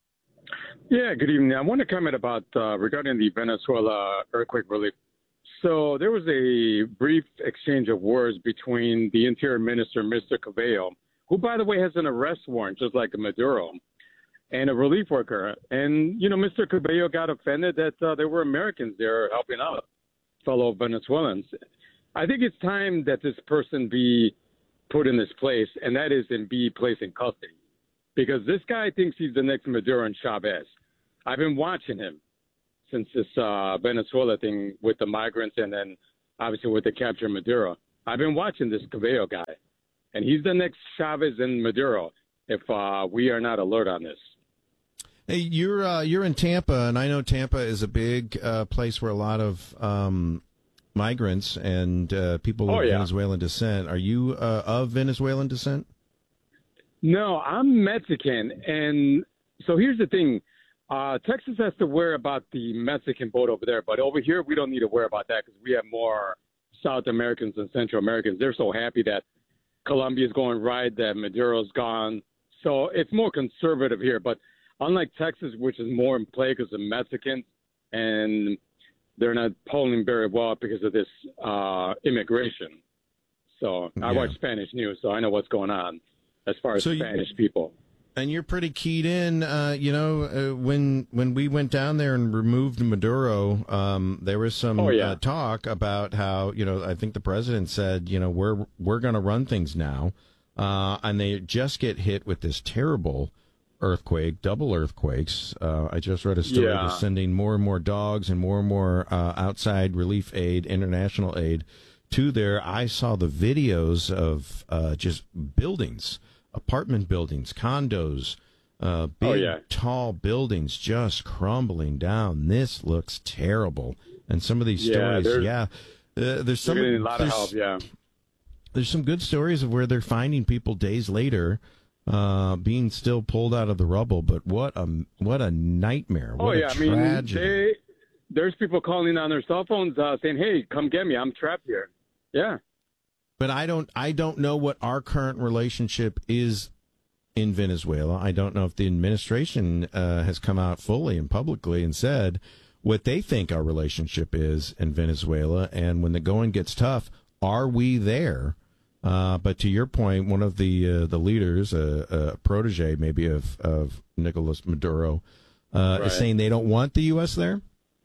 Yeah, good evening. I want to comment about uh, regarding the Venezuela earthquake relief. So there was a brief exchange of words between the Interior Minister, Mister Cabello, who, by the way, has an arrest warrant, just like Maduro, and a relief worker. And, you know, Mister Cabello got offended that uh, there were Americans there helping out fellow Venezuelans. I think it's time that this person be put in this place, and that is in be placed in custody. Because this guy thinks he's the next Maduro and Chavez. I've been watching him since this uh, Venezuela thing with the migrants and then obviously with the capture of Maduro. I've been watching this Cabello guy, and he's the next Chavez and Maduro if uh, we are not alert on this. Hey, you're uh, you're in Tampa, and I know Tampa is a big uh, place where a lot of um, migrants and uh, people Oh, of yeah. Venezuelan descent. Are you uh, of Venezuelan descent? No, I'm Mexican, and so here's the thing. Uh, Texas has to worry about the Mexican vote over there, but over here we don't need to worry about that because we have more South Americans and Central Americans. They're so happy that Colombia's going right, that Maduro's gone. So it's more conservative here, but unlike Texas, which is more in play because of Mexicans, and they're not polling very well because of this uh, immigration. So I Yeah. watch Spanish news, so I know what's going on as far as So you- Spanish people. And you're pretty keyed in. Uh, you know, uh, when when we went down there and removed Maduro, um, there was some Oh, yeah. uh, talk about how, you know, I think the president said, you know, we're we're going to run things now, uh, and they just get hit with this terrible earthquake, double earthquakes. Uh, I just read a story. Yeah. They're sending more and more dogs and more and more uh, outside relief aid, international aid, to there. I saw the videos of uh, just buildings. Apartment buildings, condos, uh, big, Oh, yeah. tall buildings just crumbling down. This looks terrible. And some of these Yeah, stories, there's- yeah, uh, there's some. We're getting a lot of there's- help, yeah. There's some good stories of where they're finding people days later, uh, being still pulled out of the rubble. But what a what a nightmare! Oh What yeah, a I mean, tragedy! they, there's people calling on their cell phones uh, saying, "Hey, come get me! I'm trapped here." Yeah. But I don't I don't know what our current relationship is in Venezuela. I don't know if the administration uh, has come out fully and publicly and said what they think our relationship is in Venezuela. And when the going gets tough, are we there? Uh, but to your point, one of the uh, the leaders, a uh, uh, protege maybe of of Nicolas Maduro, uh, Right. is saying they don't want the U S there.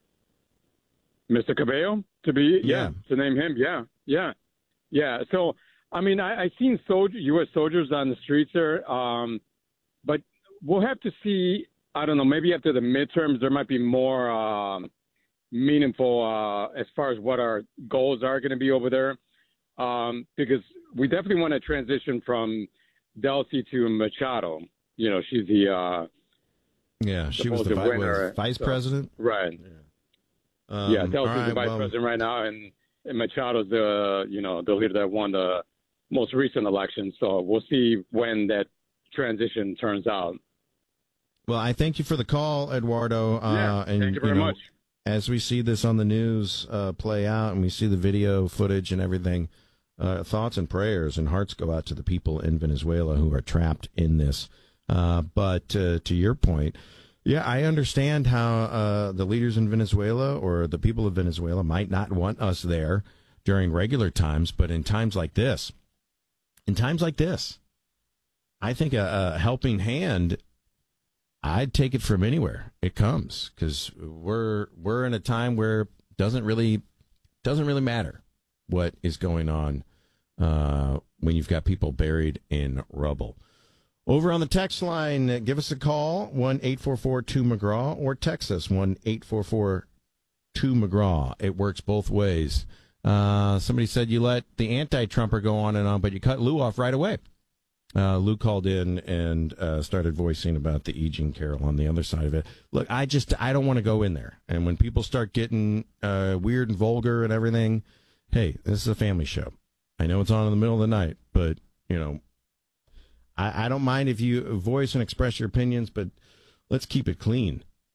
Mister Cabello to be yeah, Yeah. to name him yeah yeah yeah so I mean I, I seen soldier U S soldiers on the streets there um but we'll have to see. I don't know, maybe after the midterms there might be more um meaningful uh as far as what our goals are going to be over there, um because we definitely want to transition from Delcy to Machado. You know, she's the uh Yeah, she was the supposed vi- winner, was vice so- president. right. Um, yeah, Delcy's all the right, vice well- president right now, and, and Machado's the you know the leader that won the most recent election. So we'll see when that transition turns out. Well, I thank you for the call, Eduardo. Uh, Yeah, and, thank you very know, much. As we see this on the news uh, play out, and we see the video footage and everything, uh, thoughts and prayers and hearts go out to the people in Venezuela who are trapped in this. Uh, but uh, to your point, yeah, I understand how uh, the leaders in Venezuela or the people of Venezuela might not want us there during regular times, but in times like this, in times like this, I think a, a helping hand, I'd take it from anywhere it comes, because we're we're in a time where it doesn't really doesn't really matter what is going on uh, when you've got people buried in rubble. Over on the text line, uh, give us a call, one eight four four two McGraw, or text us, one eight four four two McGraw. It works both ways. Uh, somebody said you let the anti-Trumper go on and on, but you cut Lou off right away. Uh, Lou called in and uh, started voicing about the E. Jean Carroll on the other side of it. Look, I just, I don't want to go in there. And when people start getting uh, weird and vulgar and everything, hey, this is a family show. I know it's on in the middle of the night, but, you know, I, I don't mind if you voice and express your opinions, but let's keep it clean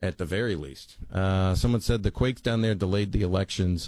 at the very least. Uh, someone said the quakes down there delayed the elections,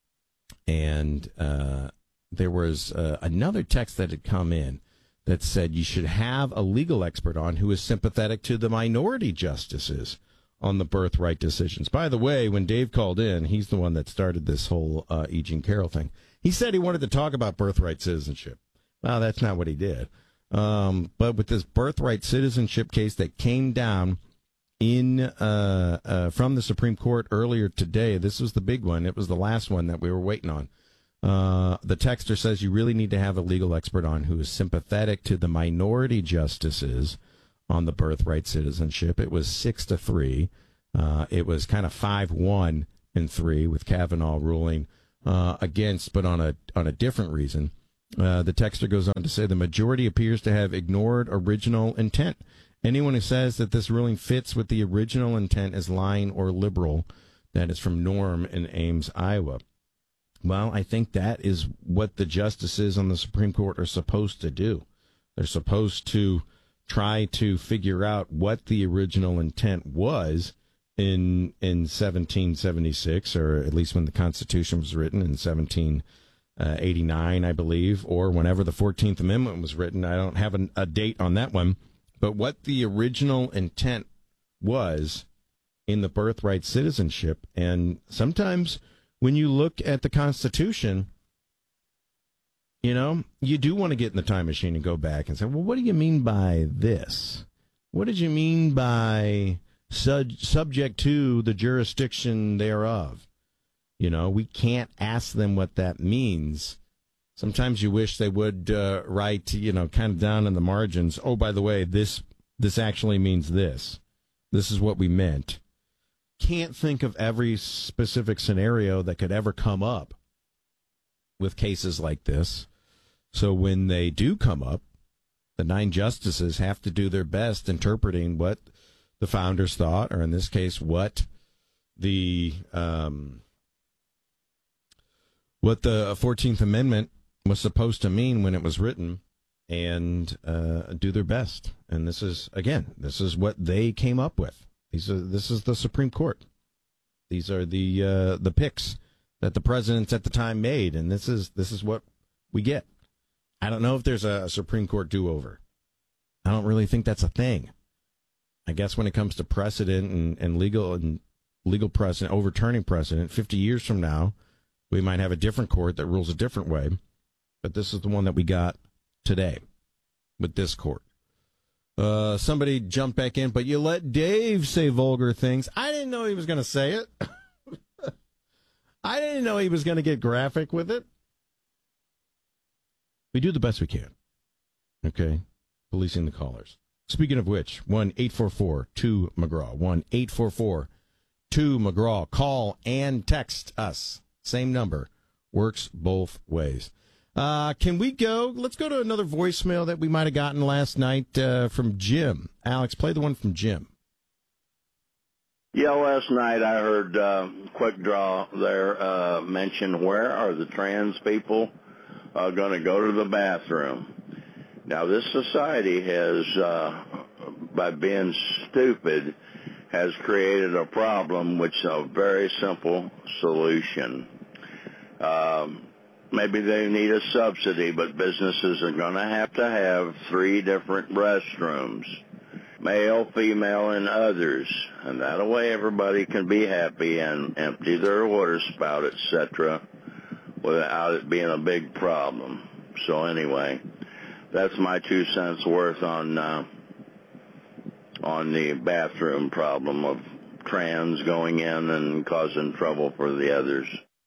and uh, there was uh, another text that had come in that said you should have a legal expert on who is sympathetic to the minority justices on the birthright decisions. By the way, when Dave called in, he's the one that started this whole uh, E. Jean Carroll thing. He said he wanted to talk about birthright citizenship. Well, that's not what he did. Um, but with this birthright citizenship case that came down in uh, uh, from the Supreme Court earlier today, this was the big one. It was the last one that we were waiting on. Uh, the texter says you really need to have a legal expert on who is sympathetic to the minority justices on the birthright citizenship. It was six to three. Uh, it was kind of five one and three with Kavanaugh ruling uh, against, but on a on a different reason. Uh, the texter goes on to say the majority appears to have ignored original intent. Anyone who says that this ruling fits with the original intent is lying or liberal. That is from Norm in Ames, Iowa. Well, I think that is what the justices on the Supreme Court are supposed to do. They're supposed to try to figure out what the original intent was in in seventeen seventy-six, or at least when the Constitution was written in seventeen eighty-nine, I believe, or whenever the fourteenth Amendment was written. I don't have an, a date on that one, but what the original intent was in the birthright citizenship. And sometimes when you look at the Constitution, you know, you do want to get in the time machine and go back and say, well, what do you mean by this? What did you mean by sub- subject to the jurisdiction thereof? You know, we can't ask them what that means. Sometimes you wish they would uh, write, you know, kind of down in the margins, oh, by the way, this this actually means this. This is what we meant. Can't think of every specific scenario that could ever come up with cases like this. So when they do come up, the nine justices have to do their best interpreting what the founders thought, or in this case, what the um, what the fourteenth Amendment was supposed to mean when it was written, and uh, do their best. And this is, again, this is what they came up with. These are, this is the Supreme Court. These are the uh, the picks that the presidents at the time made, and this is this is what we get. I don't know if there's a Supreme Court do-over. I don't really think that's a thing. I guess when it comes to precedent and, and legal and legal precedent, overturning precedent, fifty years from now, we might have a different court that rules a different way. But this is the one that we got today with this court. Uh, somebody jumped back in, but you let Dave say vulgar things. I didn't know he was going to say it. I didn't know he was going to get graphic with it. We do the best we can. Okay? Policing the callers. Speaking of which, one eight four four two McGraw. one eight four four two McGraw. Call and text us. Same number. Works both ways. Uh, can we go? Let's go to another voicemail that we might have gotten last night uh, from Jim. Alex, play the one from Jim. Yeah, last night I heard uh, Quick Draw there uh, mention where are the trans people uh, going to go to the bathroom. Now, this society has, uh, by being stupid, has created a problem which is a very simple solution. Um, maybe they need a subsidy, but businesses are going to have to have three different restrooms, male, female, and others. And that way everybody can be happy and empty their water spout, et cetera, without it being a big problem. So anyway, that's my two cents worth on uh, on the bathroom problem of trans going in and causing trouble for the others.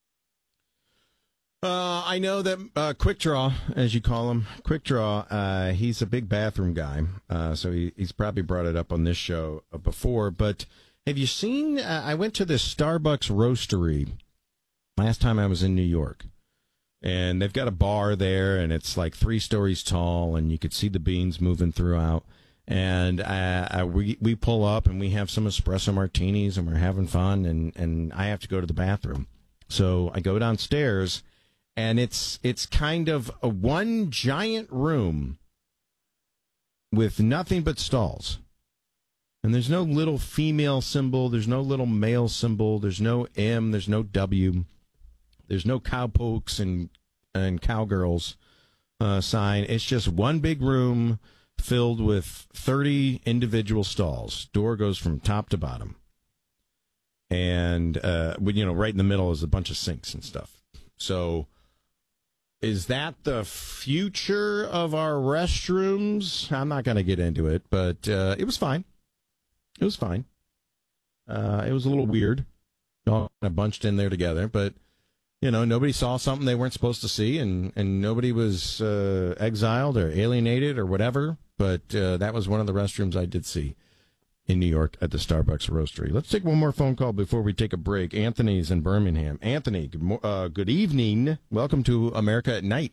Uh, I know that uh, Quick Draw, as you call him, Quick Draw, uh, he's a big bathroom guy, uh, so he, he's probably brought it up on this show before. But have you seen, uh, I went to this Starbucks roastery last time I was in New York, and they've got a bar there, and it's like three stories tall, and you could see the beans moving throughout. And uh, I, we we pull up, and we have some espresso martinis, and we're having fun, and, and I have to go to the bathroom. So I go downstairs, and it's it's kind of a one giant room with nothing but stalls. And there's no little female symbol. There's no little male symbol. There's no M. There's no W. There's no cowpokes and, and cowgirls uh, sign. It's just one big room filled with thirty individual stalls. Door goes from top to bottom. And, uh, you know, right in the middle is a bunch of sinks and stuff. So is that the future of our restrooms? I'm not going to get into it, but uh, it was fine. It was fine. Uh, it was a little weird. All kind of bunched in there together, but, you know, nobody saw something they weren't supposed to see, and, and nobody was uh, exiled or alienated or whatever, but uh, that was one of the restrooms I did see in New York at the Starbucks Roastery. Let's take one more phone call before we take a break. Anthony's in Birmingham. Anthony, good, mo- uh, good evening. Welcome to America at Night.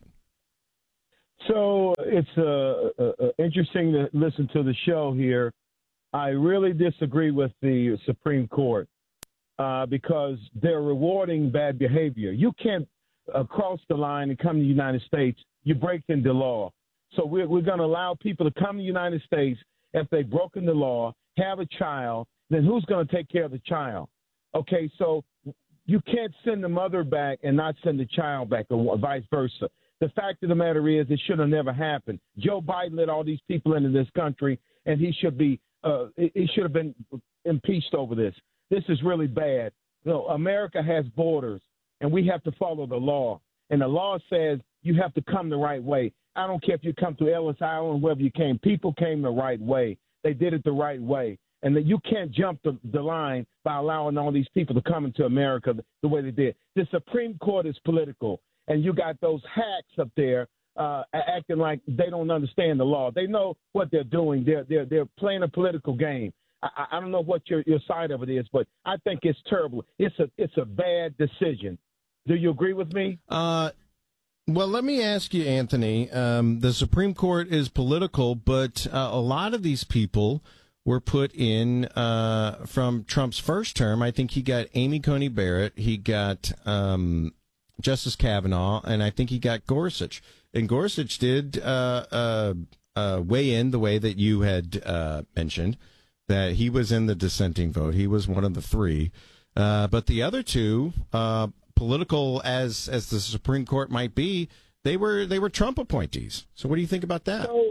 So it's uh, uh, interesting to listen to the show here. I really disagree with the Supreme Court uh, because they're rewarding bad behavior. You can't uh, cross the line and come to the United States. You're breaking the law. So we're, we're going to allow people to come to the United States if they've broken the law, have a child, then who's going to take care of the child? Okay, so you can't send the mother back and not send the child back, or vice versa. The fact of the matter is it should have never happened. Joe Biden let all these people into this country, and he should be uh, he should have been impeached over this. This is really bad. You know, America has borders, and we have to follow the law. And the law says you have to come the right way. I don't care if you come to Ellis Island, wherever you came. People came the right way. They did it the right way. And that you can't jump the, the line by allowing all these people to come into America the, the way they did. The Supreme Court is political, and you got those hacks up there uh, acting like they don't understand the law. They know what they're doing. They're they're they're playing a political game. I, I don't know what your your side of it is, but I think it's terrible. It's a it's a bad decision. Do you agree with me? Uh, well, let me ask you, Anthony. Um, the Supreme Court is political, but uh, a lot of these people were put in uh, from Trump's first term. I think he got Amy Coney Barrett, he got um, Justice Kavanaugh, and I think he got Gorsuch. And Gorsuch did uh, uh, uh, weigh in the way that you had uh, mentioned, that he was in the dissenting vote. He was one of the three. Uh, but the other two, uh, political as as the Supreme Court might be, they were they were Trump appointees. So what do you think about that? So,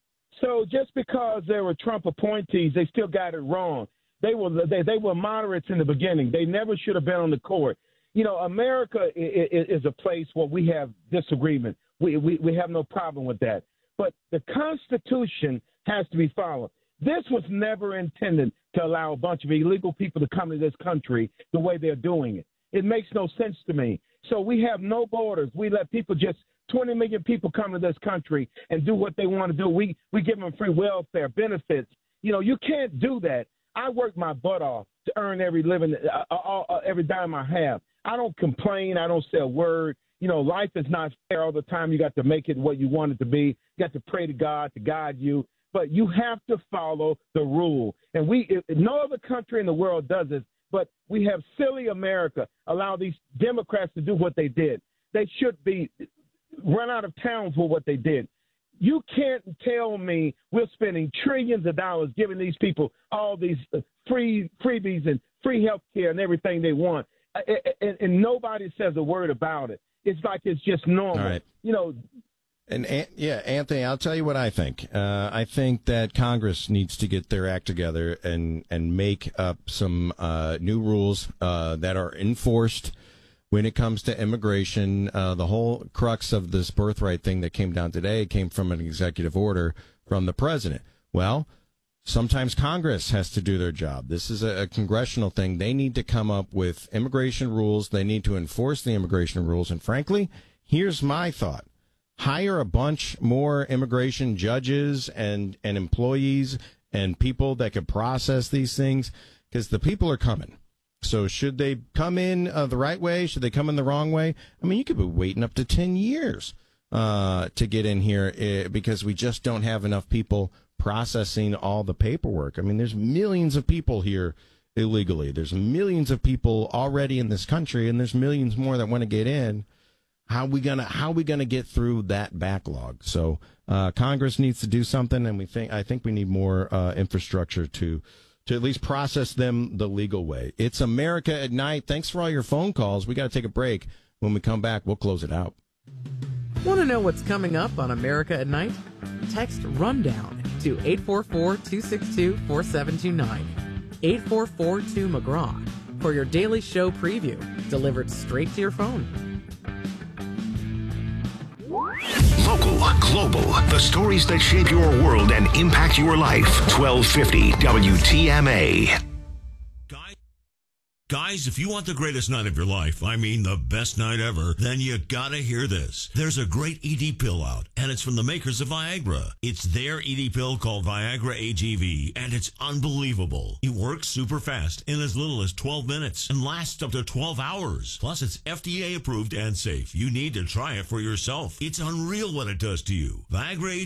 so just because they were Trump appointees, they still got it wrong. They were they, they were moderates in the beginning. They never should have been on the court. You know, America is, is a place where we have disagreement. We, we we have no problem with that. But the Constitution has to be followed. This was never intended to allow a bunch of illegal people to come to this country the way they're doing it. It makes no sense to me. So we have no borders. We let people just twenty million people come to this country and do what they want to do. We we give them free welfare benefits. You know, you can't do that. I work my butt off to earn every living, uh, uh, uh, every dime I have. I don't complain. I don't say a word. You know, life is not fair all the time. You got to make it what you want it to be. You got to pray to God to guide you. But you have to follow the rule. And we, no other country in the world does this. But we have silly America allow these Democrats to do what they did. They should be run out of town for what they did. You can't tell me we're spending trillions of dollars giving these people all these free freebies and free health care and everything they want, and, and nobody says a word about it. It's like it's just normal. All right. You know. And, yeah, Anthony, I'll tell you what I think. Uh, I think that Congress needs to get their act together and, and make up some uh, new rules uh, that are enforced when it comes to immigration. Uh, the whole crux of this birthright thing that came down today came from an executive order from the president. Well, sometimes Congress has to do their job. This is a, a congressional thing. They need to come up with immigration rules. They need to enforce the immigration rules. And frankly, here's my thought. Hire a bunch more immigration judges and, and employees and people that could process these things, because the people are coming. So should they come in uh, the right way? Should they come in the wrong way? I mean, you could be waiting up to ten years uh, to get in here uh, because we just don't have enough people processing all the paperwork. I mean, there's millions of people here illegally. There's millions of people already in this country, and there's millions more that want to get in. How we gonna how we gonna get through that backlog? So uh, Congress needs to do something, and we think I think we need more uh, infrastructure to to at least process them the legal way. It's America at Night. Thanks for all your phone calls. We got to take a break. When we come back, we'll close it out. Want to know what's coming up on America at Night? Text RUNDOWN to eight four four, two six two, four seven two nine. eight four four two McGraw for your daily show preview, delivered straight to your phone. Local, global, the stories that shape your world and impact your life. twelve fifty W T M A. Guys, if you want the greatest night of your life, I mean the best night ever, then you gotta hear this. There's a great E D pill out, and it's from the makers of Viagra. It's their E D pill called Viagra A G V, and it's unbelievable. It works super fast in as little as twelve minutes and lasts up to twelve hours. Plus, it's F D A approved and safe. You need to try it for yourself. It's unreal what it does to you. Viagra